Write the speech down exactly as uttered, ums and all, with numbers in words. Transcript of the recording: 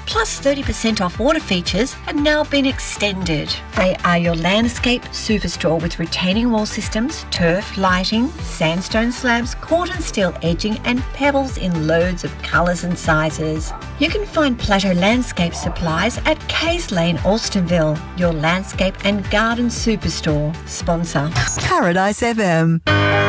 plus thirty percent off water features have now been extended. They are your landscape superstore with retaining wall systems, turf, lighting, sandstone slabs, corten steel edging and pebbles in loads of colours and sizes. You can find Plateau Landscape Supplies at Kays Lane, Alstonville, your landscape and garden superstore. Sponsor Paradise F M.